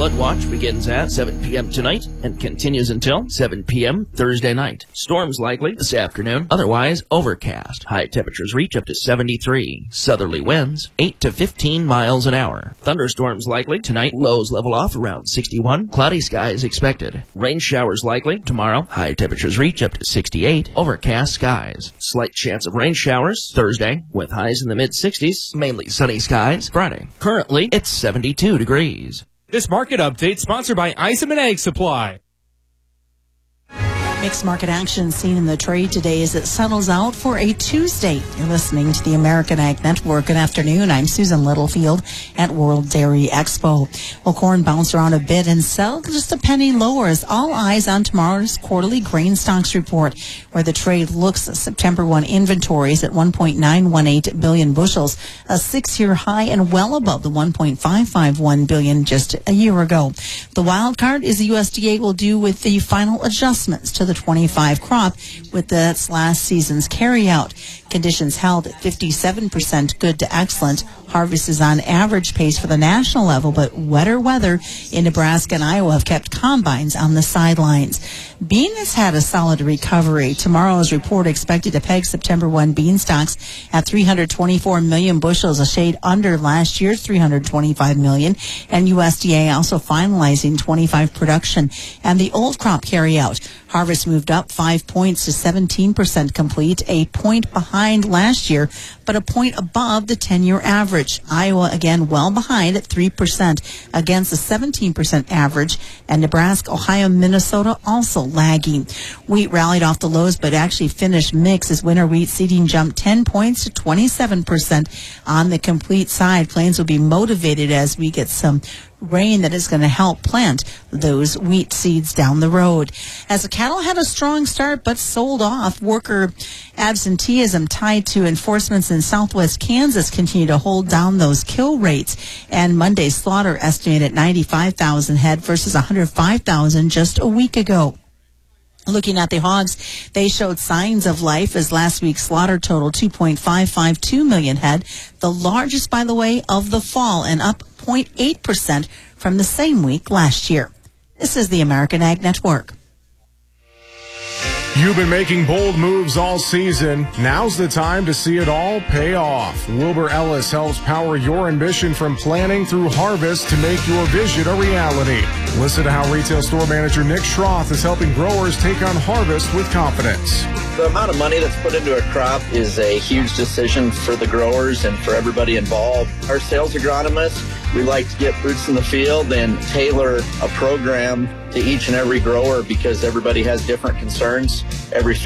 Flood watch begins at 7 p.m. tonight and continues until 7 p.m. Thursday night. Storms likely this afternoon, otherwise overcast. High temperatures reach up to 73. Southerly winds 8 to 15 miles an hour. Thunderstorms likely tonight, lows level off around 61. Cloudy skies expected. Rain showers likely tomorrow. High temperatures reach up to 68. Overcast skies. Slight chance of rain showers Thursday with highs in the mid-60s. Mainly sunny skies Friday. Currently, it's 72 degrees. This market update sponsored by Isom and Egg Supply. Mixed market action seen in the trade today as it settles out for a Tuesday. You're listening to the American Ag Network. Good afternoon. I'm Susan Littlefield at World Dairy Expo. Well, corn bounced around a bit and settled just a penny lower as all eyes on tomorrow's quarterly grain stocks report, where the trade looks at September 1 inventories at 1.918 billion bushels, a 6-year high and well above the 1.551 billion just a year ago. The wild card is the USDA will do with the final adjustments to the 25 crop with that's last season's carryout. Conditions held at 57% good to excellent. Harvest is on average pace for the national level, but wetter weather in Nebraska and Iowa have kept combines on the sidelines. Bean has had a solid recovery. Tomorrow's report expected to peg September 1 bean stocks at 324 million bushels, a shade under last year's 325 million. And USDA also finalizing 25 production and the old crop carryout. Harvest moved up 5 points to 17% complete, a point behind last year, but a point above the 10-year average. Iowa, again, well behind at 3% against the 17% average, and Nebraska, Ohio, Minnesota also lagging. Wheat rallied off the lows, but actually finished mixed as winter wheat seeding jumped 10 points to 27% on the complete side. Plains will be motivated as we get some rain that is going to help plant those wheat seeds down the road. As the cattle had a strong start but sold off, worker absenteeism tied to enforcements in southwest Kansas continue to hold down those kill rates. And Monday's slaughter estimated at 95,000 head versus 105,000 just a week ago. Looking at the hogs, they showed signs of life as last week's slaughter totaled 2.552 million head, the largest, by the way, of the fall, and up 0.8% from the same week last year. This is the American Ag Network. You've been making bold moves all season. Now's the time to see it all pay off. Wilbur Ellis helps power your ambition from planning through harvest to make your vision a reality. Listen to how retail store manager Nick Schroth is helping growers take on harvest with confidence. The amount of money that's put into a crop is a huge decision for the growers and for everybody involved. Our sales agronomists, we like to get boots in the field and tailor a program to each and every grower because everybody has different concerns. Every